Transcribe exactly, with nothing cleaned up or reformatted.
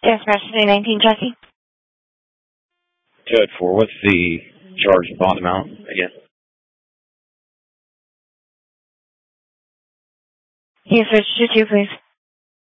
Dispatch three nineteen Jackie. Code four, what's the charge and bond amount again? Yes, switch to two, please.